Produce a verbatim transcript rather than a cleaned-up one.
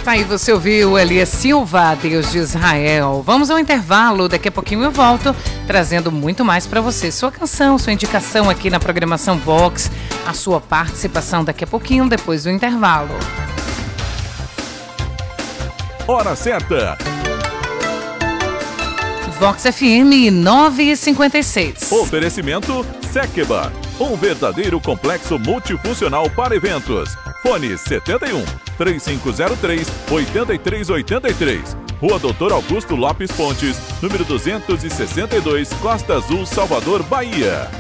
Tá aí, você ouviu Elias Silva, Deus de Israel. Vamos ao intervalo, daqui a pouquinho eu volto, trazendo muito mais para você. Sua canção, sua indicação aqui na programação Vox, a sua participação daqui a pouquinho, depois do intervalo. Hora certa. Vox F M nove e cinquenta e seis. Oferecimento Sekeba, um verdadeiro complexo multifuncional para eventos. Fone setenta e um, três cinco zero três, oito três oito três. Rua Doutor Augusto Lopes Pontes, número duzentos e sessenta e dois, Costa Azul, Salvador, Bahia.